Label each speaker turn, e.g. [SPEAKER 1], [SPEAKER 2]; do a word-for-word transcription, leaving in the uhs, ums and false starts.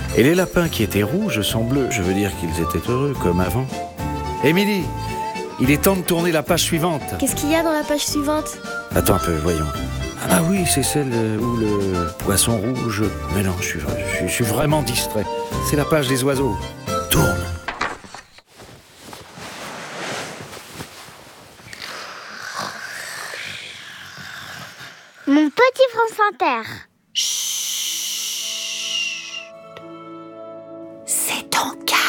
[SPEAKER 1] Et les lapins qui étaient rouges sont bleus. Je veux dire qu'ils étaient heureux, comme avant. Émilie, il est temps de tourner la page suivante.
[SPEAKER 2] Qu'est-ce qu'il y a dans la page suivante?
[SPEAKER 1] Attends un peu, voyons. Ah oui, c'est celle où le poisson rouge... Mais non, je suis, je suis, je suis vraiment distrait. C'est la page des oiseaux. Tourne.
[SPEAKER 3] Mon petit France Inter.